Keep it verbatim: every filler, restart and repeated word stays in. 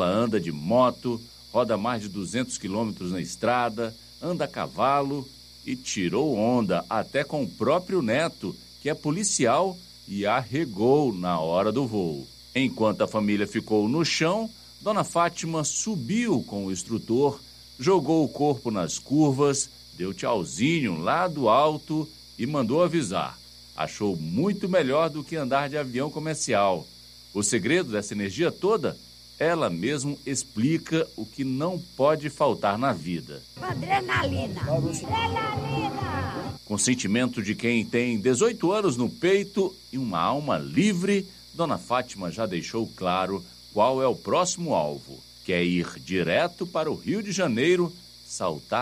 Ela anda de moto, roda mais de duzentos quilômetros na estrada, anda a cavalo e tirou onda até com o próprio neto, que é policial, e arregou na hora do voo. Enquanto a família ficou no chão, Dona Fátima subiu com o instrutor, jogou o corpo nas curvas, deu tchauzinho lá do alto e mandou avisar. Achou muito melhor do que andar de avião comercial. O segredo dessa energia toda? Ela mesmo explica o que não pode faltar na vida. Adrenalina. Adrenalina. Com sentimento de quem tem dezoito anos no peito e uma alma livre, Dona Fátima já deixou claro qual é o próximo alvo. Quer ir direto para o Rio de Janeiro, saltar